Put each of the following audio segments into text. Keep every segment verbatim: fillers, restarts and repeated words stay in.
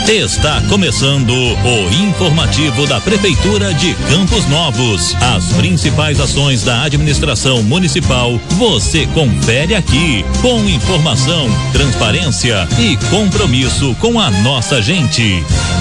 Está começando o informativo da Prefeitura de Campos Novos. As principais ações da administração municipal você confere aqui, com informação, transparência e compromisso com a nossa gente.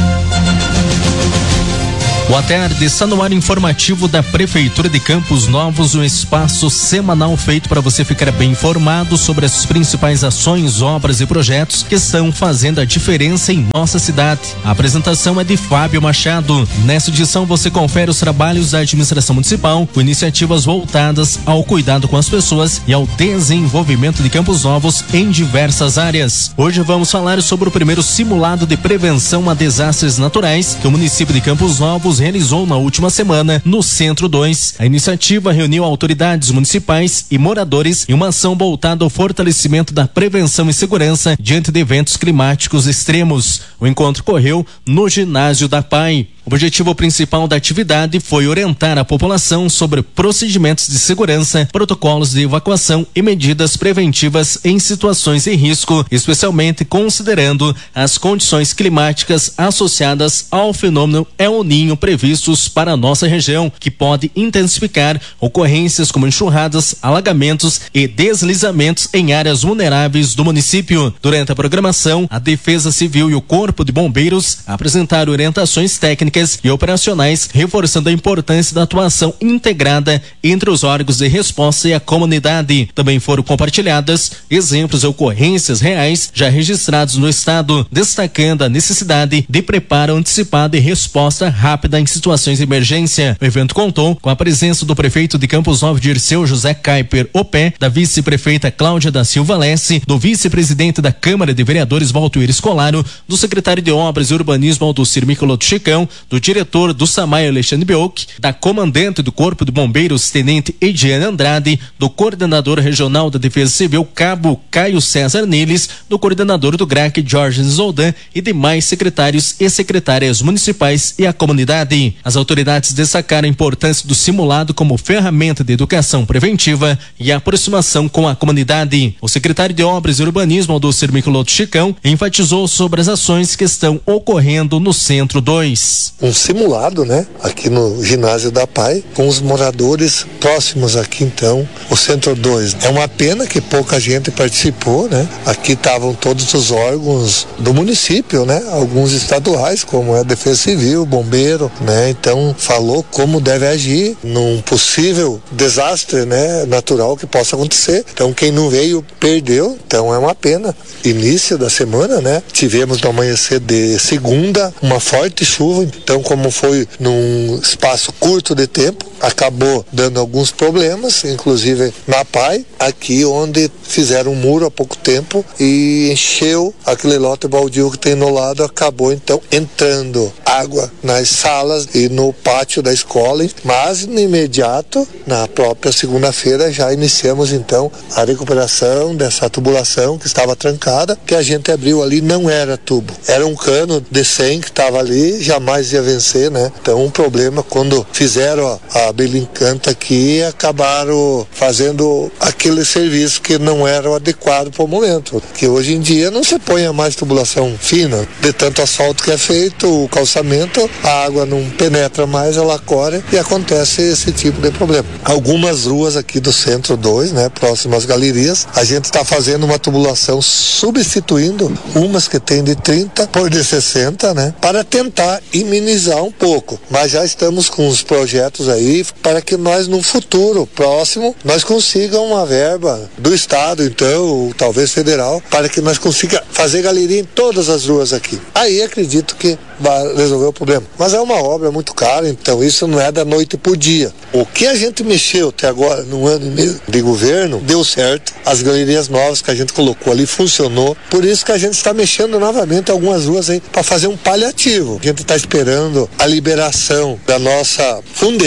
Boa tarde, está no ar informativo da Prefeitura de Campos Novos, um espaço semanal feito para você ficar bem informado sobre as principais ações, obras e projetos que estão fazendo a diferença em nossa cidade. A apresentação é de Fábio Machado. Nessa edição você confere os trabalhos da administração municipal com iniciativas voltadas ao cuidado com as pessoas e ao desenvolvimento de Campos Novos em diversas áreas. Hoje vamos falar sobre o primeiro simulado de prevenção a desastres naturais que o município de Campos Novos realizou na última semana no Centro dois. A iniciativa reuniu autoridades municipais e moradores em uma ação voltada ao fortalecimento da prevenção e segurança diante de eventos climáticos extremos. O encontro ocorreu no ginásio da P A I. O objetivo principal da atividade foi orientar a população sobre procedimentos de segurança, protocolos de evacuação e medidas preventivas em situações de risco, especialmente considerando as condições climáticas associadas ao fenômeno El Niño previstos para a nossa região, que pode intensificar ocorrências como enxurradas, alagamentos e deslizamentos em áreas vulneráveis do município. Durante a programação, a Defesa Civil e o Corpo de Bombeiros apresentaram orientações técnicas e operacionais, reforçando a importância da atuação integrada entre os órgãos de resposta e a comunidade. Também foram compartilhadas exemplos de ocorrências reais já registrados no estado, destacando a necessidade de preparo antecipado e resposta rápida em situações de emergência. O evento contou com a presença do prefeito de Campos Novos, Dirceu José Kaiper Opé, da vice-prefeita Cláudia da Silva Lesse, do vice-presidente da Câmara de Vereadores Valtuir Escolaro, do secretário de Obras e Urbanismo Aldocir Michelotto Chicão, do diretor do SAMAI Alexandre Bioc, da comandante do Corpo de Bombeiros Tenente Ediane Andrade, do coordenador regional da Defesa Civil Cabo Caio César Niles, do coordenador do G R A C Jorge Zoldan e demais secretários e secretárias municipais e a comunidade. As autoridades destacaram a importância do simulado como ferramenta de educação preventiva e aproximação com a comunidade. O secretário de Obras e Urbanismo Aldocir Michelotto Chicão enfatizou sobre as ações que estão ocorrendo no Centro dois. Um simulado, né? Aqui no ginásio da P A I, com os moradores próximos aqui, então, o Centro dois. É uma pena que pouca gente participou, né? Aqui estavam todos os órgãos do município, né? Alguns estaduais, como é a Defesa Civil, Bombeiro, né? Então, falou como deve agir num possível desastre, né? Natural que possa acontecer. Então, quem não veio, perdeu. Então, é uma pena. Início da semana, né? Tivemos no amanhecer de segunda uma forte chuva. Então, como foi num espaço curto de tempo, acabou dando alguns problemas, inclusive na P A I, aqui onde fizeram um muro há pouco tempo e encheu aquele lote baldio que tem no lado, acabou então entrando água nas salas e no pátio da escola, mas no imediato, na própria segunda-feira, já iniciamos então a recuperação dessa tubulação que estava trancada, que a gente abriu ali, não era tubo, era um cano de cem que estava ali, jamais ia vencer, né? Então um problema quando fizeram a, a Belincanta aqui, acabaram fazendo aquele serviço que não era o adequado para o momento, que hoje em dia não se põe mais tubulação fina, de tanto asfalto que é feito, o calçamento, a água não penetra mais, ela corre e acontece esse tipo de problema. Algumas ruas aqui do Centro dois, né, próximas às galerias, a gente está fazendo uma tubulação substituindo umas que tem de trinta por de sessenta, né, para tentar minimizar um pouco, mas já estamos com os projetos aí para que nós no futuro próximo nós consigamos uma verba do estado, então, ou talvez federal, para que nós consiga fazer galeria em todas as ruas aqui. Aí acredito que vai resolver o problema. Mas é uma obra muito cara, então isso não é da noite pro dia. O que a gente mexeu até agora, num ano e meio de governo, deu certo. As galerias novas que a gente colocou ali funcionou. Por isso que a gente está mexendo novamente algumas ruas aí para fazer um paliativo. A gente está esperando a liberação da nossa Fundema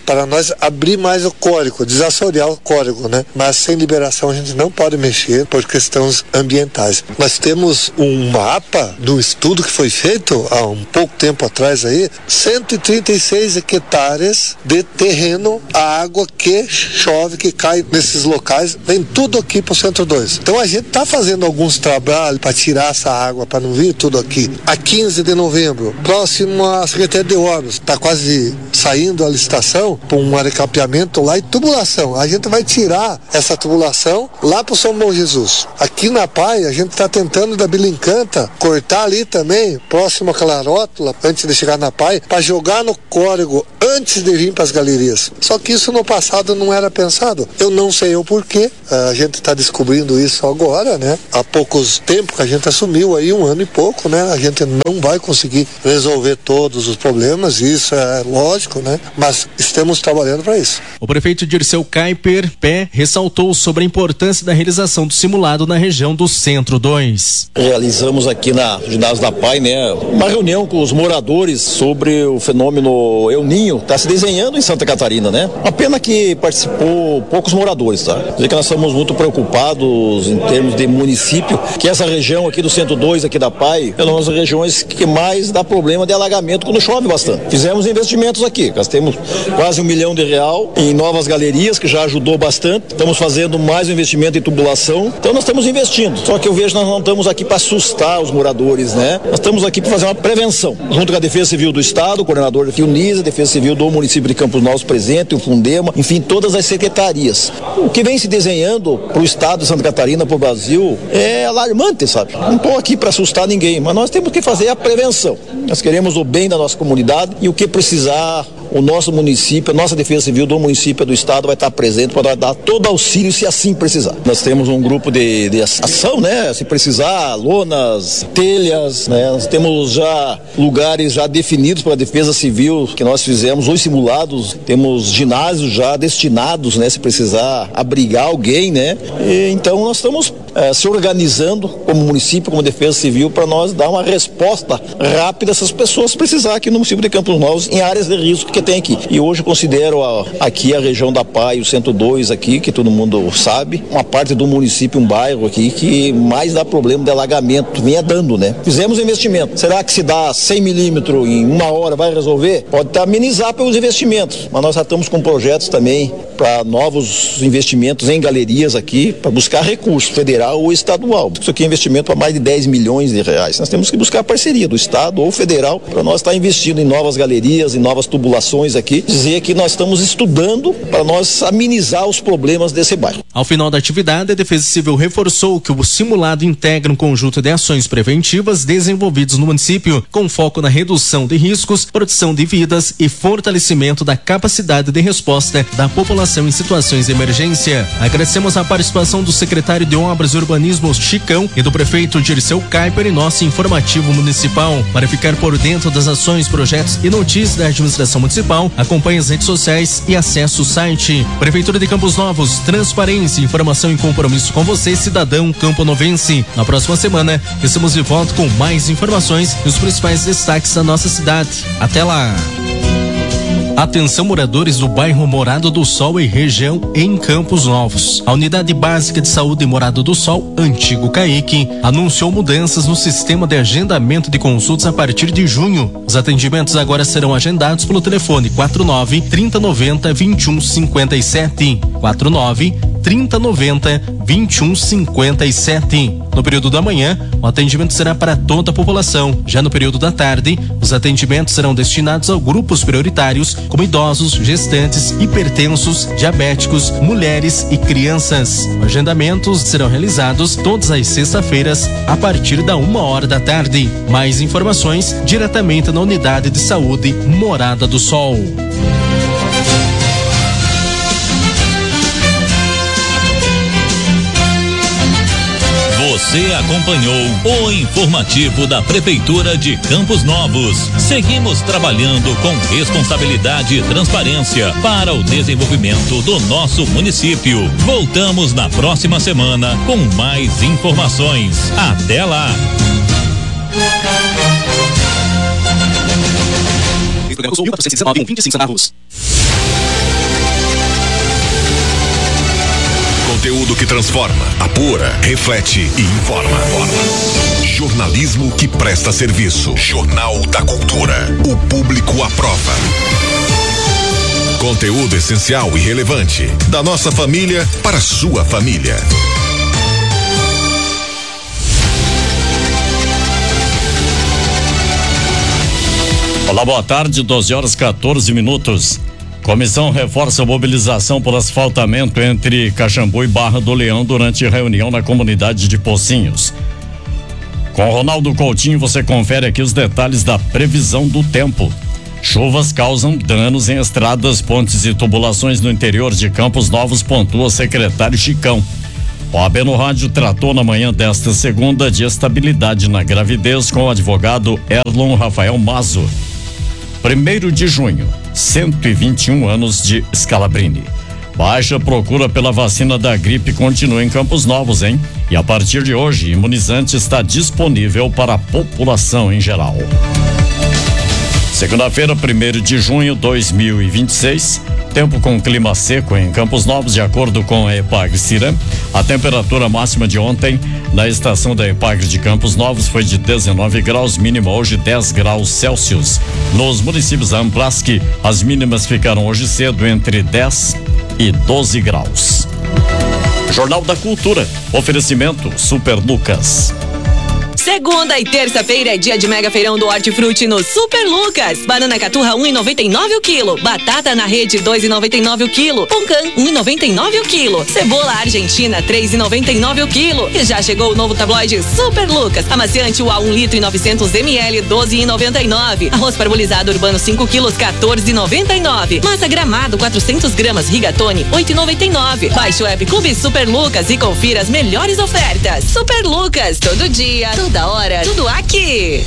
para nós abrir mais o córrego, desassorear o córrego, né? Mas sem liberação a gente não pode mexer por questões ambientais. Nós temos um mapa do estudo que foi feito há um pouco tempo atrás aí, cento e trinta e seis hectares de terreno, a água que chove, que cai nesses locais, vem tudo aqui para o Centro dois. Então a gente está fazendo alguns trabalhos para tirar essa água, para não vir tudo aqui. A quinze de novembro, próximo à Secretaria de Obras, está quase saindo a licitação para um arecapeamento lá e tubulação. A gente vai tirar essa tubulação lá para o São Bom Jesus. Aqui na Pai, a gente está tentando da Bilincanta cortar ali também, próximo àquela rótula, antes de chegar na Pai, para jogar no córrego antes de vir para as galerias. Só que isso no passado não era pensado. Eu não sei o porquê. A gente está descobrindo isso agora, né? Há poucos tempos que a gente assumiu aí, um ano e pouco, né? A gente não vai conseguir resolver todos os problemas, isso é lógico, né? Mas estamos trabalhando para isso. O prefeito Dirceu Kuiper Pé ressaltou sobre a importância da realização do simulado na região do Centro dois. Realizamos aqui na Ginásio da Pai, né, uma reunião com os moradores sobre o fenômeno El Ninho, está se desenhando em Santa Catarina, né? Uma pena que participou poucos moradores, tá? Quer dizer que nós estamos muito preocupados em termos de município, que essa região aqui do Centro dois, aqui da Pai, é uma das regiões que mais dá problema de alagamento quando chove bastante. Fizemos investimentos aqui, nós temos quase um milhão de real em novas galerias, que já ajudou bastante. Estamos fazendo mais um investimento em tubulação, então nós estamos investindo. Só que eu vejo que nós não estamos aqui para assustar os moradores, né? Nós estamos aqui para fazer uma prevenção, junto com a Defesa Civil do Estado, o coordenador da FIUNISA, a Defesa Civil do município de Campos Novos presente, o Fundema, enfim, todas as secretarias. O que vem se desenhando para o Estado de Santa Catarina, para o Brasil, é alarmante, sabe? Não estou aqui para assustar ninguém, mas nós temos que fazer a prevenção. Nós queremos o bem da nossa comunidade e o que precisar, o nosso município, a nossa Defesa Civil do município e do Estado vai estar presente para dar todo auxílio se assim precisar. Nós temos um grupo de, de ação, né? Se precisar, lonas, telhas, né? Nós temos já lugares já definidos para a Defesa Civil que nós fizemos, os simulados, temos ginásios já destinados, né? Se precisar abrigar alguém, né? E, então nós estamos é, se organizando como município, como Defesa Civil, para nós dar uma resposta rápida a essas pessoas se precisar aqui no município de Campos Novos, em áreas de risco que tem aqui. E hoje eu considero a, aqui a região da Pai, o Centro dois aqui, que todo mundo sabe, uma parte do município, um bairro aqui, que mais dá problema de alagamento, vinha dando, né? Fizemos investimento. Será que se dá cem milímetros em uma hora vai resolver? Pode até amenizar pelos investimentos, mas nós já estamos com projetos também para novos investimentos em galerias aqui, para buscar recurso federal ou estadual. Isso aqui é investimento para mais de dez milhões de reais. Nós temos que buscar a parceria do Estado ou federal para nós estar investindo em novas galerias, em novas tubulações aqui, dizer que nós estamos estudando para nós amenizar os problemas desse bairro. Ao final da atividade, a Defesa Civil reforçou que o simulado integra um conjunto de ações preventivas desenvolvidas no município, com foco na redução de riscos, proteção de vidas e fortalecimento da capacidade de resposta da população em situações de emergência. Agradecemos a participação do secretário de Obras e Urbanismo, Chicão, e do prefeito Dirceu Kuiper em nosso informativo municipal. Para ficar por dentro das ações, projetos e notícias da administração municipal, acompanhe as redes sociais e acesse o site. Prefeitura de Campos Novos, transparência, informação e compromisso com você, cidadão camponovense. Na próxima semana, estamos de volta com mais informações e os principais destaques da nossa cidade. Até lá! Atenção, moradores do bairro Morada do Sol e região em Campos Novos. A Unidade Básica de Saúde Morada do Sol, antigo CAIC, anunciou mudanças no sistema de agendamento de consultas a partir de junho. Os atendimentos agora serão agendados pelo telefone quatro nove, trinta, noventa, vinte e um, cinquenta e sete. quatro nove, trinta, noventa, vinte e um, cinquenta e sete. No período da manhã, o atendimento será para toda a população. Já no período da tarde, os atendimentos serão destinados a grupos prioritários, como idosos, gestantes, hipertensos, diabéticos, mulheres e crianças. Os agendamentos serão realizados todas as sextas-feiras, a partir da uma hora da tarde. Mais informações diretamente na Unidade de Saúde Morada do Sol. Você acompanhou o informativo da Prefeitura de Campos Novos. Seguimos trabalhando com responsabilidade e transparência para o desenvolvimento do nosso município. Voltamos na próxima semana com mais informações. Até lá! vinte e cinco centavos. Conteúdo que transforma, apura, reflete e informa. Jornalismo que presta serviço. Jornal da Cultura. O público aprova. Conteúdo essencial e relevante. Da nossa família para a sua família. Olá, boa tarde, doze horas quatorze minutos. Comissão reforça a mobilização por asfaltamento entre Caxambu e Barra do Leão durante reunião na comunidade de Pocinhos. Com Ronaldo Coutinho, você confere aqui os detalhes da previsão do tempo. Chuvas causam danos em estradas, pontes e tubulações no interior de Campos Novos, pontua secretário Chicão. O A B no rádio tratou na manhã desta segunda de estabilidade na gravidez com o advogado Erlon Rafael Mazo. Primeiro de junho, cento e vinte e um anos de Scalabrini. Baixa procura pela vacina da gripe continua em Campos Novos, hein? E a partir de hoje, imunizante está disponível para a população em geral. Segunda-feira, primeiro de junho de dois mil e vinte e seis, tempo com clima seco em Campos Novos, de acordo com a Epagre-Ciram. A temperatura máxima de ontem na estação da Epagre de Campos Novos foi de dezenove graus, mínima hoje dez graus Celsius. Nos municípios da Amplasc, as mínimas ficaram hoje cedo entre dez e doze graus. Jornal da Cultura, oferecimento Super Lucas. Segunda e terça-feira é dia de mega feirão do Hortifruti no Super Lucas. Banana caturra um e noventa e nove o quilo. Batata na rede dois e noventa e nove o quilo. Pão-can um e noventa e nove o quilo. Cebola argentina três e noventa e nove o quilo. E já chegou o novo tabloide Super Lucas. Amaciante U A um litro e novecentos mililitros doze e noventa e nove. Arroz parbolizado urbano cinco quilos quatorze e noventa e nove. Massa Gramado quatrocentos gramas Rigatoni oito e noventa e nove. Baixe o app Clube Super Lucas e confira as melhores ofertas. Super Lucas, todo dia, toda hora, tudo aqui.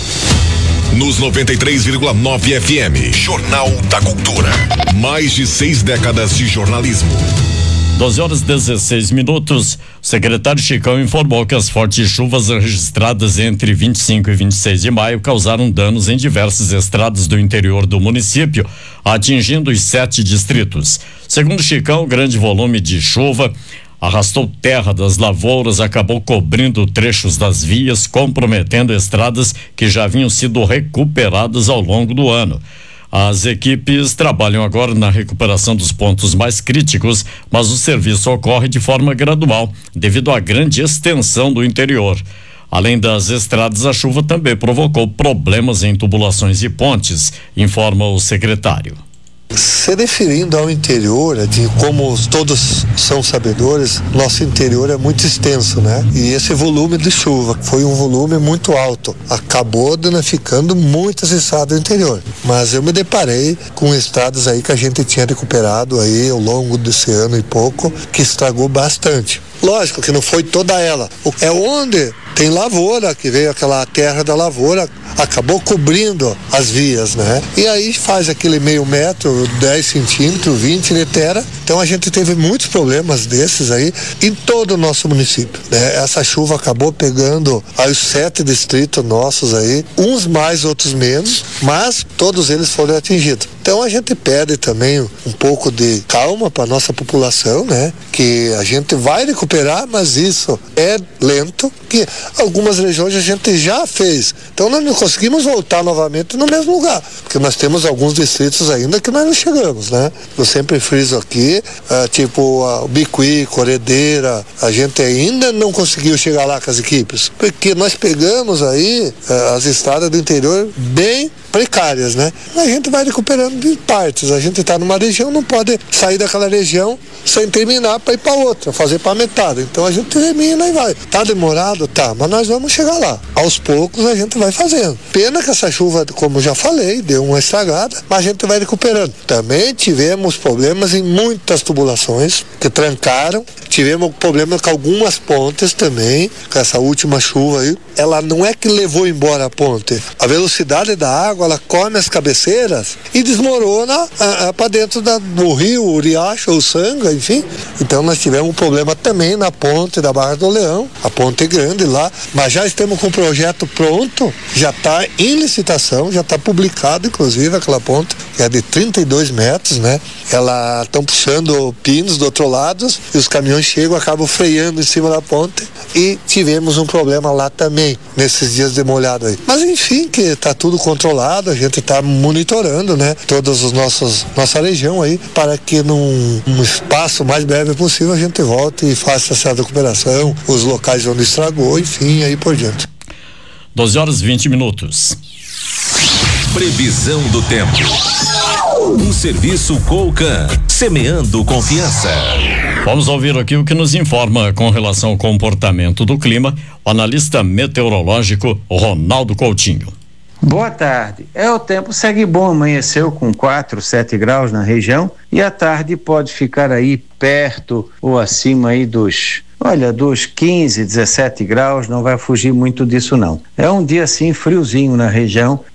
Nos noventa e três vírgula nove F M, Jornal da Cultura. Mais de seis décadas de jornalismo. doze horas e dezesseis minutos. O secretário Chicão informou que as fortes chuvas registradas entre vinte e cinco e vinte e seis de maio causaram danos em diversas estradas do interior do município, atingindo os sete distritos. Segundo Chicão, o grande volume de chuva arrastou terra das lavouras, acabou cobrindo trechos das vias, comprometendo estradas que já haviam sido recuperadas ao longo do ano. As equipes trabalham agora na recuperação dos pontos mais críticos, mas o serviço ocorre de forma gradual, devido à grande extensão do interior. Além das estradas, a chuva também provocou problemas em tubulações e pontes, informa o secretário. Se referindo ao interior, de como todos são sabedores, nosso interior é muito extenso, né? E esse volume de chuva foi um volume muito alto. Acabou danificando muitas estradas do interior. Mas eu me deparei com estradas aí que a gente tinha recuperado aí ao longo desse ano e pouco, que estragou bastante. Lógico que não foi toda ela. É onde tem lavoura, que veio aquela terra da lavoura, acabou cobrindo as vias, né? E aí faz aquele meio metro, dez centímetros, vinte de terra. Então a gente teve muitos problemas desses aí em todo o nosso município, né? Essa chuva acabou pegando aí os sete distritos nossos aí, uns mais, outros menos, mas todos eles foram atingidos. Então a gente pede também um pouco de calma para nossa população, né? Que a gente vai recuperar, mas isso é lento, que algumas regiões a gente já fez. Então nós não conseguimos voltar novamente no mesmo lugar, porque nós temos alguns distritos ainda que nós não chegamos, né? Eu sempre friso aqui, uh, tipo uh, o Bicuí, Corredeira, a gente ainda não conseguiu chegar lá com as equipes, porque nós pegamos aí uh, as estradas do interior bem precárias, né? A gente vai recuperando de partes. A gente está numa região, não pode sair daquela região sem terminar para ir para outra, fazer para metade. Então a gente termina e vai. Tá demorado? Tá, mas nós vamos chegar lá. Aos poucos a gente vai fazendo. Pena que essa chuva, como já falei, deu uma estragada, mas a gente vai recuperando. Também tivemos problemas em muitas tubulações que trancaram. Tivemos problemas com algumas pontes também, com essa última chuva aí. Ela não é que levou embora a ponte. A velocidade da água, ela come as cabeceiras e desmorona para dentro da, do rio, o riacho, o sanga, enfim. Então nós tivemos um problema também na ponte da Barra do Leão, a ponte grande lá, mas já estamos com o projeto pronto, já está em licitação, já está publicado inclusive aquela ponte, que é de trinta e dois metros, né? Ela estão puxando pinos do outro lado e os caminhões chegam, acabam freando em cima da ponte e tivemos um problema lá também, nesses dias de molhado aí. Mas enfim, que está tudo controlado, a gente está monitorando, né? Todos os nossos, nossa região aí, para que num um espaço mais breve possível a gente volte e faça essa recuperação, os locais onde estragou, enfim, aí por diante. doze horas e vinte minutos. Previsão do tempo. Um serviço Colcan, semeando confiança. Vamos ouvir aqui o que nos informa com relação ao comportamento do clima, o analista meteorológico Ronaldo Coutinho. Boa tarde. É, o tempo segue bom, amanheceu com quatro, sete graus na região e à tarde pode ficar aí perto ou acima aí dos, olha, dos quinze, dezessete graus, não vai fugir muito disso não. É um dia assim friozinho na região,